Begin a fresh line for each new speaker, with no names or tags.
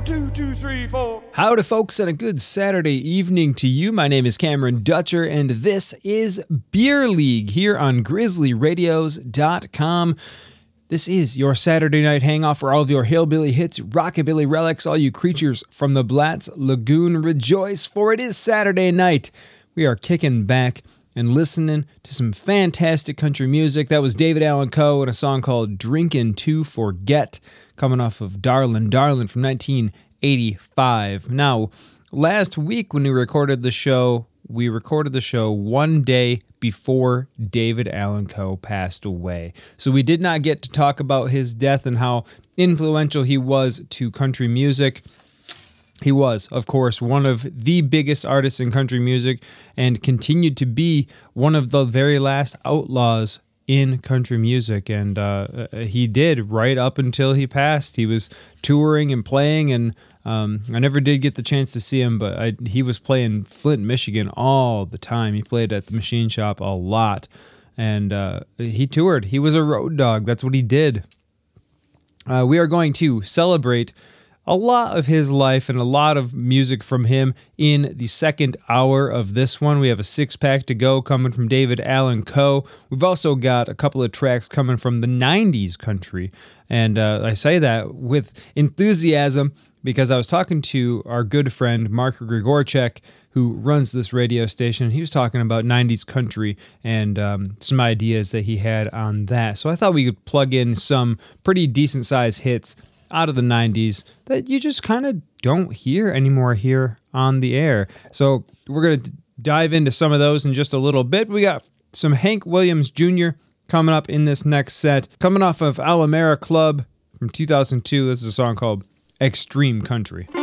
1, 2, 2, 3, 4.
Howdy, folks, and a good Saturday evening to you. My name is Cameron Dutcher, and this is Beer League here on GrizzlyRadios.com. This is your Saturday night hangoff for all of your hillbilly hits, rockabilly relics, all you creatures from the Blatz Lagoon. Rejoice, for it is Saturday night. We are kicking back and listening to some fantastic country music. That was David Allan Coe and a song called Drinkin' to Forget, coming off of Darlin' Darlin' from 1985. Now, last week when we recorded the show one day before David Allan Coe passed away. So we did not get to talk about his death and how influential he was to country music. He was, of course, one of the biggest artists in country music and continued to be one of the very last outlaws in country music. And he did right up until he passed. He was touring and playing, and I never did get the chance to see him, but he was playing Flint, Michigan all the time. He played at the Machine Shop a lot, and he toured. He was a road dog. That's what he did. We are going to celebrate a lot of his life and a lot of music from him in the second hour of this one. We have a six-pack to go coming from David Allan Coe. We've also got a couple of tracks coming from the 90s country, and I say that with enthusiasm because I was talking to our good friend Mark Grigorchek, who runs this radio station. He was talking about 90s country and some ideas that he had on that. So I thought we could plug in some pretty decent-sized hits out of the 90s that you just kind of don't hear anymore here on the air. So we're going to dive into some of those in just a little bit. We got some Hank Williams Jr. coming up in this next set. Coming off of Alamara Club from 2002, this is a song called Extreme Country.